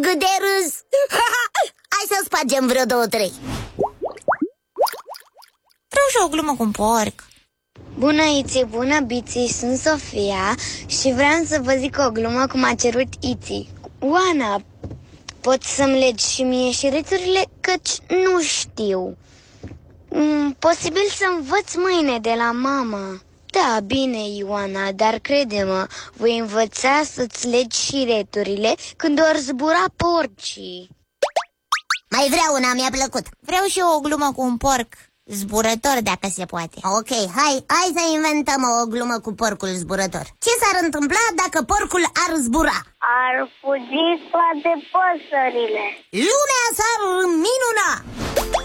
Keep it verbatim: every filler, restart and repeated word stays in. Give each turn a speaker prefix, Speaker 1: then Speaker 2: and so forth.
Speaker 1: de râs. Hai să spargem vreo două, trei.
Speaker 2: Vreau și o glumă cu un porc.
Speaker 3: Bună, Iți, bună, Biții, sunt Sofia și vreau să vă zic o glumă cum a cerut Iți. Oana, poți să-mi legi și mie șireturile, căci nu știu. Mm, posibil să învăț mâine de la mama. Da, bine, Ioana, dar crede-mă, voi învăța să-ți legi șireturile când or zbura porcii.
Speaker 1: Mai vreau una, mi-a plăcut.
Speaker 2: Vreau și eu o glumă cu un porc zburător, dacă se poate.
Speaker 1: Ok, hai, hai să inventăm o glumă cu porcul zburător. Ce s-ar întâmpla dacă porcul ar zbura?
Speaker 4: Ar fugi toate păsările.
Speaker 1: Lumea s-ar minuna!